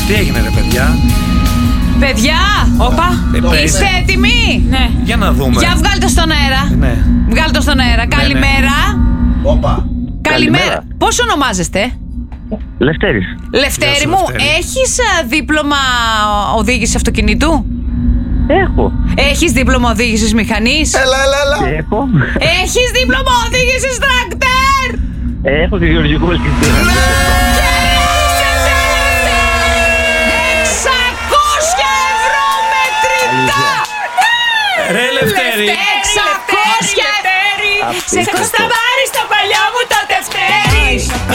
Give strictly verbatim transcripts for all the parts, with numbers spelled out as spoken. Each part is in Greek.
Τι έγινε, ρε παιδιά? Παιδιά! Όπα! Ε, Είστε έτοιμοι? Ναι. Για να δούμε. Για βγάλτε το στον αέρα. Ναι. Βγάλτε το στον αέρα. Καλημέρα. Όπα. Καλημέρα. Καλημέρα. Πώς ονομάζεστε? Λευτέρης. Λευτέρη Γεια σου, μου, Λευτέρη. έχεις α, δίπλωμα οδήγησης αυτοκινήτου? Έχω. Έχεις δίπλωμα οδήγησης μηχανής? Έλα, έλα, έλα. Έχω. Έχεις δίπλωμα οδήγησης τρακτέρ? Έχω και γεωργικό ελκυστήρα. εξακόσια ευρώ μετρητά! Ρε Λευτέρη. εξακόσια! Σε έχω σταμάρει στα παλιά μου τα τευτέρι.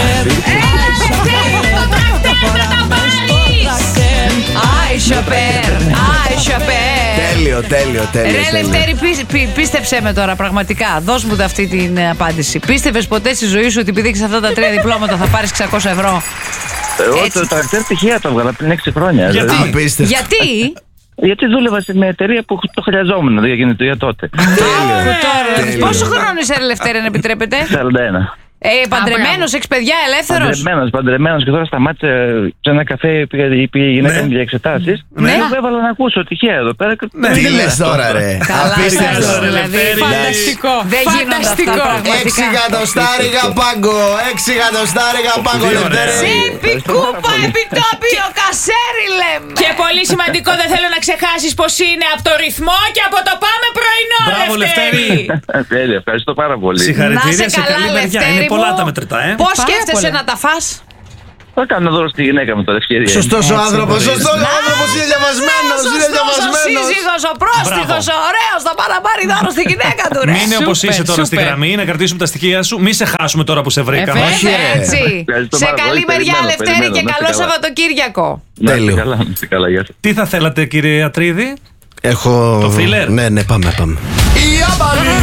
Άι σοπέρ, άι σοπέρ. Τέλειο, τέλειο, τέλειο. Ρε τέλειο. Λευτέρη, πί- πί- πίστεψέ με τώρα πραγματικά. Δώσ' μου αυτή την ε, απάντηση. Πίστευες ποτέ στη ζωή σου ότι επειδή έχεις αυτά τα τρία διπλώματα θα πάρεις εξακόσια ευρώ? Εγώ Έτσι. το τρακτέρ τυχαία το έβγαλα πριν έξι χρόνια. Γιατί? δηλαδή. Απίστευτο. Γιατί? Γιατί δούλευα σε μια εταιρεία που το χρειαζόμουν, δηλαδή για για τότε. Τέλειο. Πόσο χρόνο είσαι, ρε Λευτέρη, αν επιτρέπετε? σαράντα ένα. Ε, παντρεμένος, έχεις παιδιά, ελεύθερος? Παντρεμένος, παντρεμένος και τώρα σταμάτησε σε ένα καφέ, πήγα η γυναίκα μου για εξετάσεις. Ναι. Ναι. Μου έβαλα να ακούσω τυχαία εδώ πέρα. και- Ναι. Τι Ναι. λες τώρα, ρε. Καλά, Απίστευτο. εντάξει, ρε, δηλαδή. Λευτέρη. Φανταστικό. Δεν γίνονται αυτά Φανταστικό. πραγματικά. Έξι εκατοστάριγα πάγκο. Έξι εκατοστάριγα πάγκο, Δύο, Λευτέρη. ρε. Τσίπη, κούπα, επιτόπιο, κασέρι λέμε. Και πολύ σημαντικό, δεν θέλω να ξεχάσεις πως είναι από το ρυθμό και από το πάμε πρωινό, Μπράβο, Λευτέρη. Τέλεια, ευχαριστώ πάρα πολύ. Να Συγχαρητήρια σε σε καλά, καλή μεριά. Λευτέρη Είναι πολλά μου. τα μετρητά, ε. Πώς Πάρα σκέφτεσαι πολλά. να τα φας? Θα κάνω δώρο στη γυναίκα μου τώρα, ευκαιρία. Σωστός ο άνθρωπος, μπορείς. σωστός ο άνθρωπος, είναι διαβασμένος, είναι Σωστός, ο διαβασμένος. σύζυγος, ο πρόστιχος, ο ωραίος, θα πάει να πάρει δώρο στη γυναίκα του, ρε. Μείνε όπως Σούπερ, είσαι τώρα στη σούπερ. γραμμή, να κρατήσουμε τα στοιχεία σου. Μη σε χάσουμε τώρα που σε βρήκαμε. Ε, Όχι, ρε. έτσι. Ευχαριστώ Σε πάρα καλή πολύ, μεριά, περιμένω, Λευτέρη, περιμένω, και να είστε καλό καλά. Σαββατοκύριακο. Να είστε Τέλειο. καλά, να είστε καλά, γεια σας. Τι θα θέλατε, κύριε Ατρίδη? Έχω... Το filler? Ναι, ναι, πάμε, πάμε. Η άμπαλη!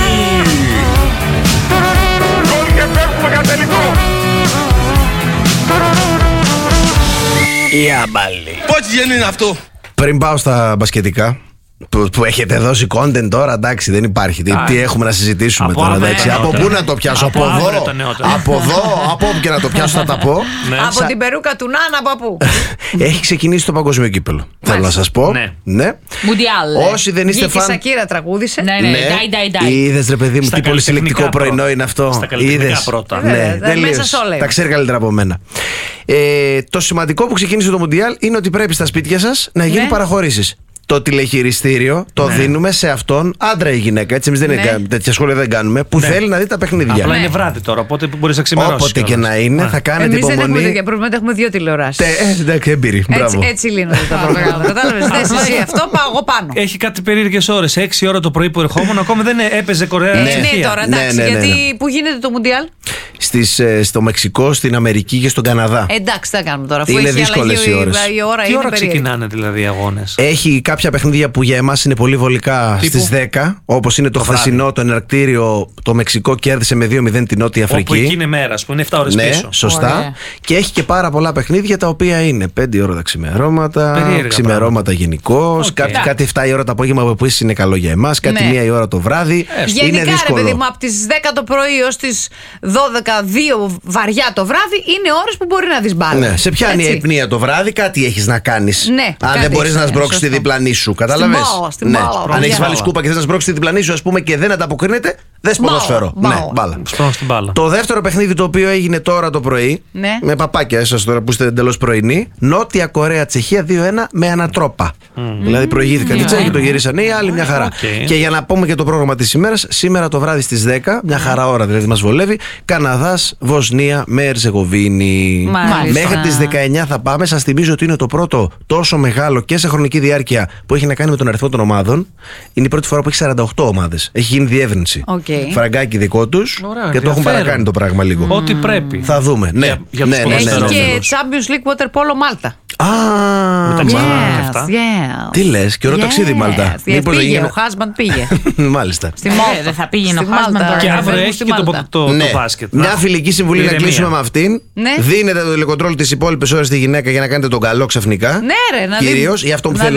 Η άμπαλη. Πόση γέννη είναι αυτό? Πριν πάω στα μπασκετικά, που, που έχετε δώσει content τώρα, εντάξει, δεν υπάρχει. Τι, τι έχουμε να συζητήσουμε Από τώρα, αύριο εντάξει. τα Από νεότερα. πού να το πιάσω, από, Από αύριο εδώ. τα νεότερα. Από εδώ, από όπου και να το πιάσω θα τα πω. Ναι. Από Σα- την περούκα του Νάνα, από πού? Έχει ξεκινήσει το παγκόσμιο κύπελο. Θέλω να σα πω. Ναι. ναι. Μουντιάλ. Όσοι δεν είστε Βγήκε η φαν. Σακύρα, τραγούδισε. Ναι, ναι, die, die, die. Είδε, ρε παιδί μου, Στα τι πολύ συλλεκτικό καλλιτεχνικά πρωινό πρώτα. είναι αυτό. Στα καλλιτεχνικά Είδες? πρώτα. Βέβαια, Ναι, τα- δεν μέσα λες. σε όλα Τα είναι. ξέρει καλύτερα από μένα. Ε, το σημαντικό που ξεκίνησε το Μουντιάλ είναι ότι πρέπει στα σπίτια σα να γίνουν Ναι. παραχωρήσεις. Το τηλεχειριστήριο το Ναι. δίνουμε σε αυτόν, άντρα ή γυναίκα. Έτσι, εμεί δεν Ναι. είναι, τέτοια σχόλια δεν κάνουμε. Που Ναι. θέλει να δει τα παιχνίδια. Απλά Ναι. είναι βράδυ τώρα, οπότε μπορεί να ξημερώσει. Όποτε και να είναι, θα κάνετε Εμείς δεν έχουμε υπομονή. τέτοια προβλήματα, έχουμε δύο τηλεοράσεις. Τε- ε, Εντάξει, έμπειροι. Έτσι, Μπράβο. έτσι λύνονται τα προβλήματα. Κατάλαβες, θες εσύ αυτό, πάω εγώ πάνω. Έχει κάτι περίεργε ώρε. έξι ώρα το πρωί που ερχόμουν, ακόμα δεν έπαιζε Κορέα. Ε, Τσεχία. ναι, τώρα Ναι, εντάξει, ναι, ναι, γιατί ναι. πού γίνεται το Μουντιάλ. Στις, ε, στο Μεξικό, στην Αμερική και στον Καναδά. Ε, εντάξει, τι θα κάνουμε τώρα. Αφού Είναι έχει δύσκολες αλλαγή οι η- ώρες. η ώρα Τι είναι ώρα περίεργη. ξεκινάνε δηλαδή οι αγώνε? Έχει κάποια παιχνίδια που για εμάς είναι πολύ βολικά Τύπου? στις δέκα. Όπως είναι το, Το βράδυ. χθεσινό, το εναρκτήριο. Το Μεξικό κέρδισε με δύο μηδέν την Νότια Αφρική. Όπου εκεί είναι μέρα, που είναι εφτά ώρε Ναι, πίσω. σωστά. Ωραία. Και έχει και πάρα πολλά παιχνίδια τα οποία είναι πέντε ώρα τα ξημερώματα, Περίεργα ξημερώματα γενικώ. Οκ. Κάτι, κάτι εφτά η ώρα το απόγευμα που επίσης είναι καλό για εμάς. Κάτι Ναι. μία η ώρα το βράδυ. Γενικά, είναι ρε δύσκολο. παιδί μου, από τις δέκα το πρωί έως τις δώδεκα, δύο βαριά το βράδυ είναι ώρες που μπορεί να δεις μπάλα. Ναι, σε πιάνει η Έτσι. αϊπνία το βράδυ, κάτι έχει να κάνει. Ναι, Αν κάτι δεν μπορεί έχεις, να ναι, σμπρώξει τη σωστό. διπλανή σου, κατάλαβε. μπάλα, στην μπάλα, Αν μπράβο. έχει βάλει σκούπα και θε να σμπρώξει τη διπλανή σου, α πούμε, και δεν ανταποκρίνεται, δε Μπάλα, ποδόσφαιρο. μπάλα. Ναι, μπάλα. Σπρώχνω στην μπάλα. Το δεύτερο παιχνίδι το οποίο έγινε τώρα το πρωί, Ναι. με παπάκια εσάς τώρα που είστε εντελώς πρωινοί, Νότια Κορέα Τσεχία δύο ένα με ανατρόπα. Δηλαδή προηγήθηκαν οι Τσέχοι, το γυρίσανε οι άλλοι, μια χαρά. Οκ. Και για να πούμε και το πρόγραμμα της ημέρας, σήμερα το βράδυ στις δέκα, μια χαρά ώρα δηλαδή μας βολεύει, Καναδάς, Βοσνία με Ερζεγοβίνη. Μάλιστα. Μέχρι τις δεκαεννιά θα πάμε. Σας θυμίζω ότι είναι το πρώτο τόσο μεγάλο και σε χρονική διάρκεια που έχει να κάνει με τον αριθμό των ομάδων. Είναι η πρώτη φορά που έχει σαράντα οκτώ ομάδες. Έχει γίνει διεύρυνση. Οκ. Φραγκάκι δικό τους Ωραία, και το έχουν ενδιαφέρον. παρακάνει το πράγμα λίγο. Ό,τι πρέπει. Θα δούμε. Ναι, Για- για ναι, τους ναι, ναι, Έχει ναι, ναι. και ναι. Champions League Water Polo Μάλτα. Α, Μεταξύ μα- άλλων. και αυτά. yes. Τι λες, και ωραίο ταξίδι Μάλτα. Yes. Μήπως δεν Πήγε, γίνει- ο husband πήγε. Μάλιστα. Στη Ε, Μάλτα. δεν θα πήγαινε Στη ο husband Μάλτα. τώρα. Και Ε, αύριο βέβαια, έχει στη και το, Μάλτα. το, Ναι. το μπάσκετ. Μια φιλική συμβουλή να Ηρεμία. κλείσουμε με αυτήν. Ναι. Δίνετε το τηλεκοντρόλ τις υπόλοιπες ώρες στη γυναίκα για να κάνετε τον καλό ξαφνικά. Ναι, ρε, να δει- Κυρίως για αυτό που να θέλει δει να το δει.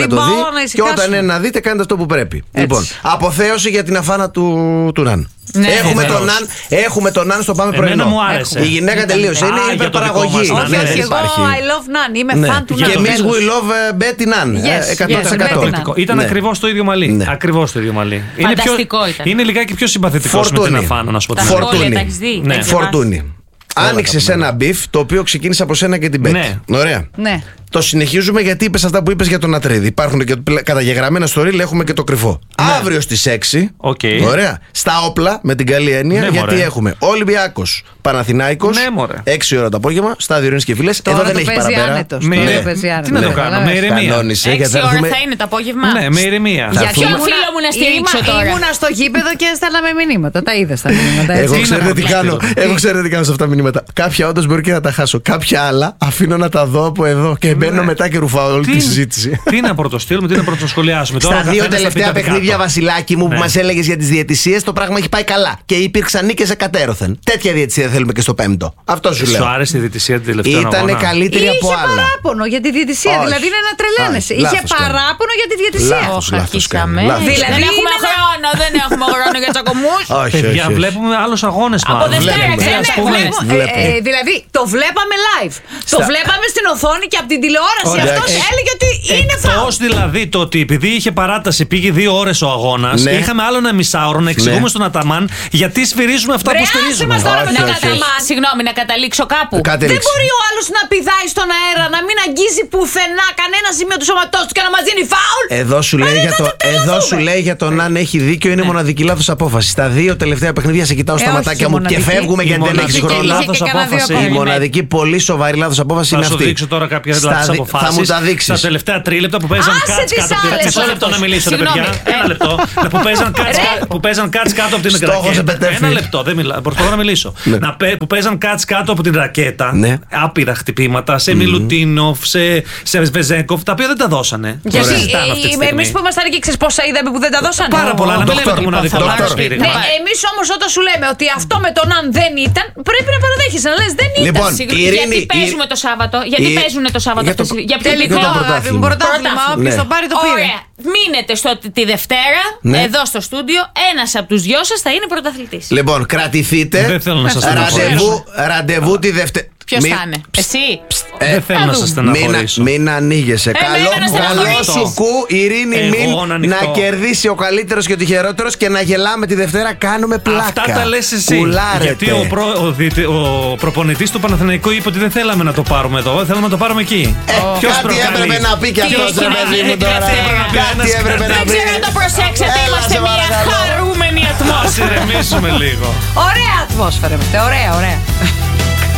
να και ησυχάσουμε. όταν είναι να δείτε, κάνετε αυτό που πρέπει. Λοιπόν, αποθέωση για την αφάνα του, του Ναν. Ναι, έχουμε, βεβαίως. τον Ναν, έχουμε τον Ναν στο Πάμε Εμένα Πρωινό. μου άρεσε. Η γυναίκα τελείωσε. Α, Είναι για το υπερπαραγωγή. δικό μας Ναν, Όχι, ναι, όχι, Δεν εγώ υπάρχει. I love Nan. Είμαι Ναι. φαν του Και Nan. εμεί Τέλος. we love uh, Betty Nan. Yes, ε, εκατό τοις εκατό. yes, Betty Nan. Ήταν Ναι. ακριβώς το ίδιο μαλλί. Ναι. Ακριβώς το ίδιο μαλλί. Φανταστικό είναι, πιο, ήταν. είναι λιγάκι πιο συμπαθητικό με την Φορτούνη. Αφάνα, να σου πω Τα την Φορτούνη. σχόλια τα έχεις δει. Ναι. τα έχεις Φορτούνη. Άνοιξε ένα μπιφ το οποίο ξεκίνησε από σένα και την Betty. Ναι. Ωραία. Ναι. Το συνεχίζουμε γιατί είπε αυτά που είπε για τον Ατρίδη. Υπάρχουν και καταγεγραμμένα στο ρίλ, έχουμε και το κρυφό. Αύριο στις έξι. Οκ. Ωραία. Στα όπλα, με την καλή έννοια, Ναι, γιατί μωρέ. έχουμε Ολυμπιάκος Παναθηνάικος. Ναι, μωρέ. έξι ώρα το απόγευμα, στάδιο Ειρήνης και Φίλες. Τώρα Εδώ δεν το έχει παίζει παραπέρα. άνετος. Με- Τώρα Ναι. το παίζει άνετος. Τι να το Ναι, κάνω, καταλάβες. με ηρεμία. Κανόνισε, Έξι γιατί θα ώρα έρθουμε. θα είναι το απόγευμα. Ναι, με ηρεμία. Θα Για έρθουμε- ποιον φίλο μου να στηρίξω Ήμουνα- τώρα. Ήμουνα στο γήπεδο και έστελνα με μηνύματα. Τα είδε τα μηνύματα. έτσι. Εγώ Τι ξέρετε να τι πω, κάνω. τι. Εγώ ξέρετε τι κάνω σε αυτά τα μηνύματα. Κάποια όντω μπορεί και να τα χάσω. Κάποια άλλα αφήνω να τα δω από εδώ και μπαίνω μετά και ρουφάω όλη τη συζήτηση. Τι να πρωτοστείλουμε, τι να πρωτοσχολιάσουμε. Τώρα Στα ο δύο καθένας θα πει τελευταία τα δικά παιχνίδια, του. Βασιλάκι μου, που Ναι. μας έλεγε για τις διαιτησίες, το πράγμα έχει πάει καλά. Και υπήρξαν νίκες εκατέρωθεν. Τέτοια διαιτησία θέλουμε και στο πέμπτο. Αυτό σου Σου λέω. άρεσε η διαιτησία την τελευταία Ήταν αγώνα? καλύτερη από Είχε άλλα. παράπονο για τη διαιτησία. Όχι. Δηλαδή είναι να τρελαίνεσαι. Όχι, Είχε λάθος κάνει. παράπονο για τη διαιτησία. Λάθος. Όχι, αρχίσαμε. κάνει, λάθος Δηλαδή Δεν έχουμε είναι ένα- χρόνο, δεν έχουμε χρόνο για τσακωμούς. Όχι, Παιδιά, όχι, όχι. βλέπουμε άλλου αγώνε Από μάλλον. Δευτέρα, Βλέπουμε. ξέρετε, Ας Ναι, πούμε, βλέπουμε. Βλέπουμε. Ε, ε, δηλαδή το βλέπαμε live. Το Στα- βλέπαμε στην οθόνη και από την τηλεόραση. Ωραία. Αυτό Ε, έλεγε ότι είναι φάουλ. Εκτός δηλαδή το ότι επειδή είχε παράταση, πήγε δύο ώρες ο αγώνας, Ναι. είχαμε άλλο ένα μισάωρο να εξηγούμε Ναι. στον Αταμάν γιατί σφυρίζουμε αυτά Βρε, που άσε σφυρίζουμε. μας τώρα με Όχι, τον όχι, όχι. Αταμάν. Συγγνώμη, να καταλήξω κάπου. Κάτι Δεν ρίξει. μπορεί ο άλλο να πηδάει στον αέρα, να μην αγγίζει πουθενά κανένα σημείο του σώματό του και να μα δίνει φάουλ. Εδώ σου λέει, Μα για δεν το, θα τρελαθούμε. εδώ σου λέει για τον αν έχει δίκιο, είναι μοναδική λάθος απόφαση. Στα δύο τελευταία παιχνίδια σε κοιτάω στα Ε, όχι, ματάκια η μου και μοναδική. φεύγουμε Η γιατί δεν έχει μοναδική χρόνο. λάθος Και κανένα δύο απόφαση. Η ακόμα. μοναδική πολύ σοβαρή λάθος απόφαση Θα είναι σου αυτή. δείξω τώρα κάποιες Στα λάθος δι- αποφάσεις. Θα μου τα δείξεις. Στα τελευταία τρίλεπτα που παίζαν Άσε κάτς τις κάτω από την άλλες Μισό λεπτό όμως. να μιλήσω, ρε Συγγνώμη. παιδιά. Ένα λεπτό. Που παίζαν κάτς Ρε. κα- Που παίζαν κάτς κάτω από την Στόχος ρακέτα. επετεύχθη. Ένα λεπτό, δεν μιλάω. Προσπαθώ να μιλήσω. Ναι. Να πέ- Που παίζαν κάτς κάτω από την ρακέτα. Ναι. Άπειρα χτυπήματα σε Μιλουτίνοφ, σε σε Βεζέγκοφ, τα οποία δεν τα δώσανε. Γιατί Δεν συζητάμε αυτή τη στιγμή. εμεί που ήμασταν εκεί, ξέρει πόσα είδαμε που δεν τα δώσανε. Πάρα πολλά, να μην λέμε Δόκτωρ, το μοναδικό δόκτωρ. λάθος, Ναι, πήρε. εμεί όμω όταν σου λέμε ότι αυτό με τον αν δεν ήταν, πρέπει να παραδέχεσαι να λε δεν ήταν. Λοιπόν, Συγγνώμη, η Ειρήνη- γιατί παίζουμε η- το Σάββατο. Γιατί η- παίζουν το Σάββατο για το- αυτές οι- Για ποιο Τελικό το τελικό. πρωτάθλημα. πρωτάθλημα. Όποιο Ναι. το πάρει το πήρε. Ωραία. Μείνετε στο, τη Δευτέρα, Ναι. εδώ στο στούντιο, ένας από τους δυο σας θα είναι πρωταθλητής. Λοιπόν, κρατηθείτε. Δεν θέλω να σας Ραντεβού, στεναχωρήσω. ραντεβού τη Δευτέρα. Ποιος θα είναι, εσύ. Δεν θέλω να σας Μην, στεναχωρήσω. μην ανοίγεσαι. Εμένα Καλό, να καλό στεναχωρήσεις. σου κου, Ειρήνη, Εγώ μην να ανοιχτώ. να κερδίσει ο καλύτερος και ο τυχερότερος και να γελάμε τη Δευτέρα. Κάνουμε πλάκα. Αυτά τα λες εσύ. Κουλάρετε. Γιατί ο, προ, ο, διτε- ο προπονητής του Παναθηναϊκού είπε ότι δεν θέλαμε να το πάρουμε εδώ, θέλαμε να το πάρουμε εκεί. Ε, Ποιος κάτι προκαλεί? έπρεπε να πει και Τι αυτό, έχει ρε να παιδί γίνει μου τώρα. αυτή έπρεπε να πει Κάτι ένας έπρεπε να Δεν πει. ξέρω αν το προσέξετε, Έλα, είμαστε σε μια παρακαλώ. χαρούμενη Ας ατμόσφαιρα. ηρεμήσουμε λίγο. Ωραία ατμόσφαιρα είμαστε. Ωραία, ωραία.